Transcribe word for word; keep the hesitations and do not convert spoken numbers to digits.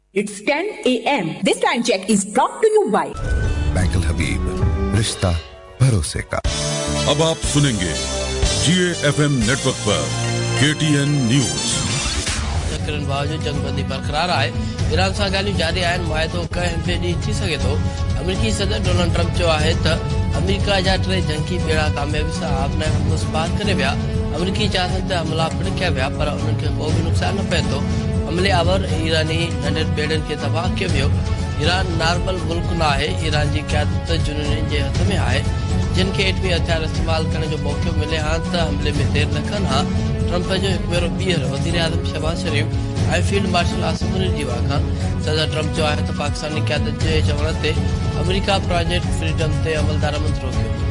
It's ten a m This time check is brought to you by bank अल हबीब, रिश्ता भरोसे का। अब आप सुनेंगे जीए एफएम नेटवर्क पर केटीएन न्यूज़। चक्रन बावजूद जंगबंदी बरकरार आहे। ईरान सां ॻाल्हियूं जारी आहिनि। मुआहिदो कंहिं हफ़्ते ॾींहुं थी सघे थो। अमेरिकी सदर डोनाल्ड ट्रम्प चयो आहे त अमेरिका जा टे जंगी बेड़ा कामयाबी सां आबनाए हुर्मुज़ पार करे विया। अमेरिकी जहाज़नि ते हमला पिणु कया विया, पर उन्हनि खे को बि नुक़सान न पए थो। हमले आवर ईरानी नंढे बेड़नि खे तबाह कयो वियो। ईरान नॉर्मल मुल्क न आहे। ईरान जी क़यादत जुनूननि जे हथ में आहे, जिन खे एटमी हथियार इस्तेमाल करण जो मौक़ो मिले हा त हमले में देर न कनि हा। ट्रम्प जो हिकु भेरो ॿीहर वज़ीर आज़म शहबाज शरीफ ऐं फील्ड मार्शल आसिम मुनीर जी वाखां। सदर ट्रम्प चयो आहे त पाकिस्तानी क़यादत जे चवण ते अमेरिका प्रोजेक्ट फ्रीडम ते अमलदार मंद रोकियो।